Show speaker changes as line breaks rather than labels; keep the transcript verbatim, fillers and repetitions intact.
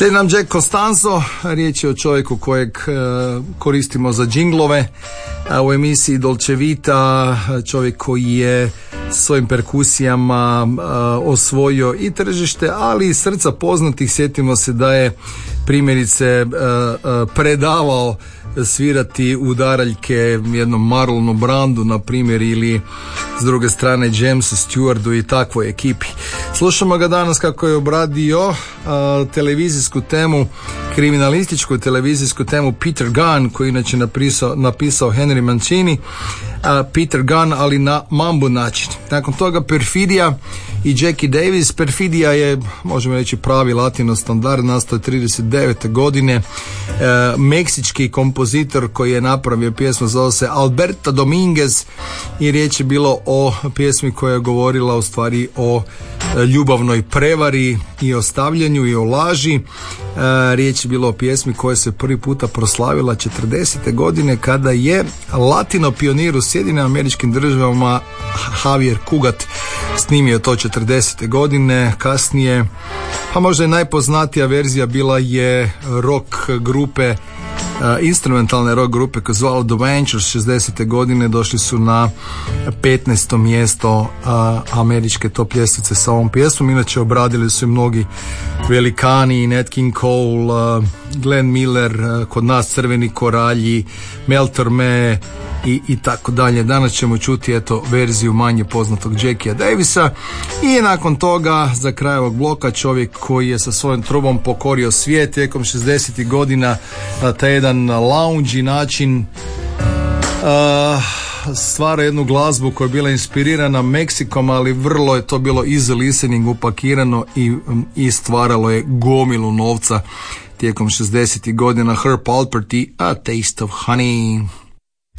Slijedi nam Jack Costanzo, riječ je o čovjeku kojeg e, koristimo za džinglove a u emisiji Dolce Vita, čovjek koji je svojim perkusijama e, osvojio i tržište, ali i srca poznatih. Sjetimo se da je primjerice e, e, predavao svirati udaraljke jednom Marlonu Brandu, na primjer, ili s druge strane Jamesu Stewartu i takvoj ekipi. Slušamo ga danas kako je obradio a, televizijsku temu, kriminalističku televizijsku temu Peter Gunn, koji inače napisao, napisao Henry Mancini, a, Peter Gunn, ali na mambo način. Nakon toga Perfidija i Jackie Davis. Perfidija je, možemo reći, pravi latino standard, nastao je trideset devete godine. E, meksički kompozitor koji je napravio pjesmu, zove se Alberto Dominguez, i riječ je bilo o pjesmi koja je govorila u stvari o ljubavnoj prevari i o stavljanju i o laži. E, riječ je bilo o pjesmi koja se prvi puta proslavila četrdesete godine kada je latino pionir u Sjedinim Američkim Državama Javier Cugat snimio to četrdesete godine. Kasnije, pa možda i najpoznatija verzija bila je rock grupe, Uh, instrumentalne rock grupe koja zvala The Ventures. šezdesete godine došli su na petnaesto mjesto uh, američke top ljestvice sa ovom pjesmom. Inače obradili su i mnogi velikani, Nat King Cole, uh, Glenn Miller, uh, kod nas Crveni koralji, Mel Torme i, i tako dalje. Danas ćemo čuti eto verziju manje poznatog Jackia Davisa, i nakon toga za kraj ovog bloka čovjek koji je sa svojom trubom pokorio svijet tijekom šezdesetih godina na taj jedan lounge način. Uh, stvara jednu glazbu koja je bila inspirirana Meksikom, ali vrlo je to bilo easy listening, upakirano i, i stvaralo je gomilu novca tijekom šezdesetih godina. Herb Alpert i A Taste of Honey.